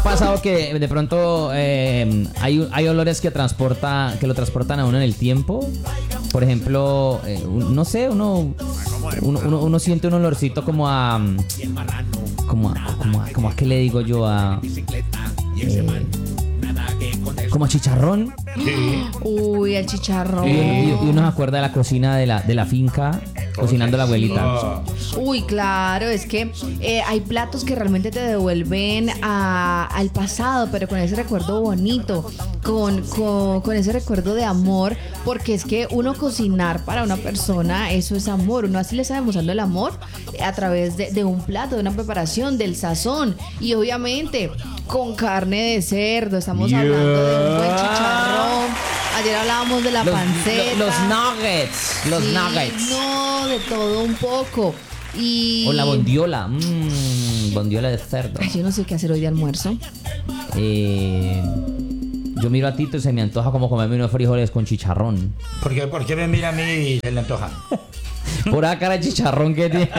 pasado que de pronto hay olores que lo transportan a uno en el tiempo. Por ejemplo, no sé, uno siente un olorcito como a ¿qué le digo yo? Como a chicharrón. Uy, el chicharrón. Y uno se acuerda de la cocina de la finca, cocinando la abuelita. Uy, claro, es que hay platos que realmente te devuelven al pasado, pero con ese recuerdo bonito, con ese recuerdo de amor, porque es que uno cocinar para una persona, eso es amor. Uno así le está demostrando el amor a través de un plato, de una preparación, del sazón, y obviamente con carne de cerdo. Estamos hablando de un buen chicharrón. Ayer hablábamos de la panceta. Los nuggets. No, de todo un poco. O la bondiola. Bondiola de cerdo. Ay, yo no sé qué hacer hoy de almuerzo. Yo miro a Tito y se me antoja como comerme unos frijoles con chicharrón. ¿Por qué me mira a mí y se le antoja? Por la cara de chicharrón que tiene.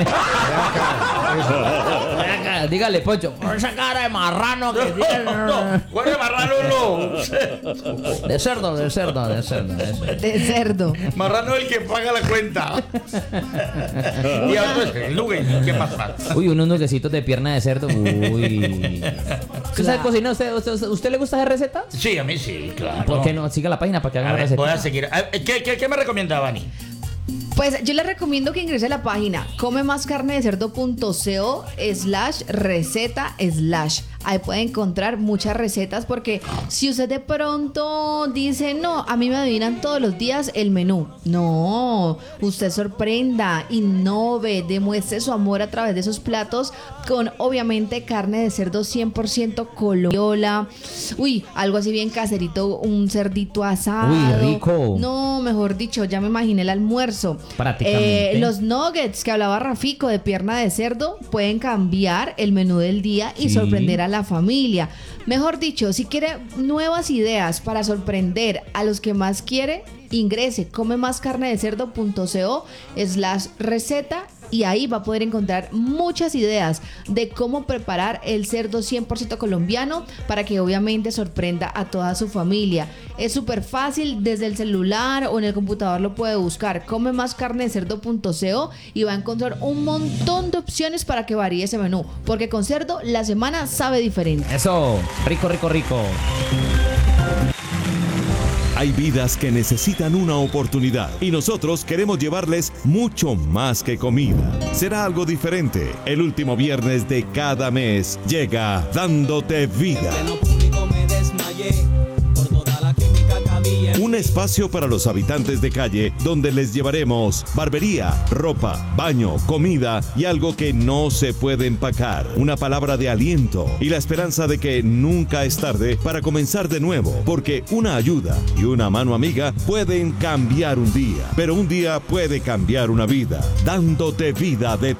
Dígale, Poncho, por esa cara de marrano que tiene. ¿Cuál es marrano no? De cerdo. De cerdo. Marrano es el que paga la cuenta. Y ahora el nugget, ¿qué pasa? Uy, unos nuggecitos de pierna de cerdo. Uy. ¿Usted sabe cocinar? ¿Usted le gusta hacer recetas? Sí, a mí sí, claro. ¿Por qué no? Siga la página para que haga A una ver, receta. voy a seguir. ¿Qué me recomienda, Vani? Pues yo les recomiendo que ingrese a la página comemascarnedecerdo.co/receta/. Ahí puede encontrar muchas recetas, porque si usted de pronto dice, no, a mí me adivinan todos los días el menú. No, usted sorprenda, innove, demuestre su amor a través de esos platos con obviamente carne de cerdo 100% colombiana. Uy, algo así bien caserito, un cerdito asado. Uy, rico. No, mejor dicho, ya me imaginé el almuerzo. Prácticamente. Los nuggets que hablaba Rafico de pierna de cerdo pueden cambiar el menú del día y Sí. sorprender a la familia. Mejor dicho, si quiere nuevas ideas para sorprender a los que más quiere, ingrese comemascarnedecerdo.co/receta y ahí va a poder encontrar muchas ideas de cómo preparar el cerdo 100% colombiano para que obviamente sorprenda a toda su familia. Es súper fácil, desde el celular o en el computador lo puede buscar, comemascarnedecerdo.co, y va a encontrar un montón de opciones para que varíe ese menú, porque con cerdo la semana sabe diferente. Eso, rico. Hay vidas que necesitan una oportunidad y nosotros queremos llevarles mucho más que comida. Será algo diferente. El último viernes de cada mes llega Dándote Vida. Un espacio para los habitantes de calle donde les llevaremos barbería, ropa, baño, comida y algo que no se puede empacar. Una palabra de aliento y la esperanza de que nunca es tarde para comenzar de nuevo, porque una ayuda y una mano amiga pueden cambiar un día, pero un día puede cambiar una vida. Dándote vida de